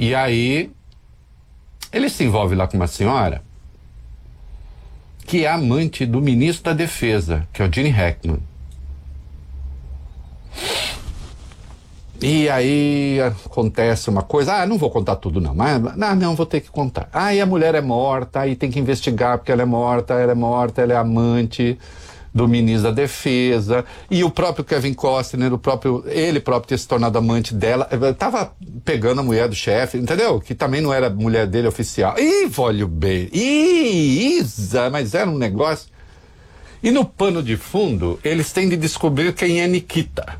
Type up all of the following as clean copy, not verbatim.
E aí, ele se envolve lá com uma senhora que é amante do ministro da Defesa, que é o Gene Hackman. E aí acontece uma coisa, não vou contar tudo não, mas não, vou ter que contar. E a mulher é morta, aí tem que investigar porque ela é morta, ela é amante do ministro da Defesa, e o próprio Kevin Costner, ele próprio ter se tornado amante dela, tava pegando a mulher do chefe, entendeu? Que também não era mulher dele oficial. Olha bem, Isa, mas era um negócio. E no pano de fundo, eles têm de descobrir quem é Nikita.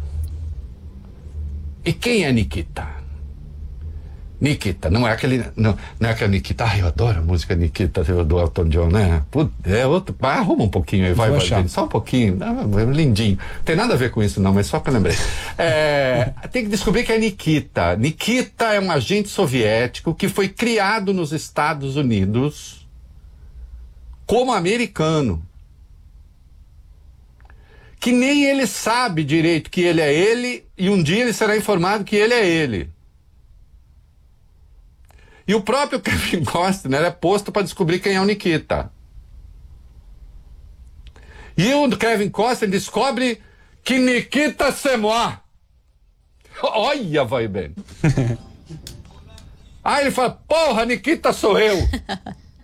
E quem é Nikita? Nikita, não é aquele Nikita. Eu adoro a música Nikita do Elton John, né? É outro. Arruma um pouquinho aí, vai, só um pouquinho. Lindinho. Tem nada a ver com isso, não, mas só que eu lembrei. Tem que descobrir que é Nikita. Nikita é um agente soviético que foi criado nos Estados Unidos como americano. Que nem ele sabe direito que ele é ele, e um dia ele será informado que ele é ele. E o próprio Kevin Costner é posto para descobrir quem é o Nikita. E o Kevin Costner descobre que Nikita c'est moi. Olha, vai bem. Aí ele fala, porra, Nikita sou eu.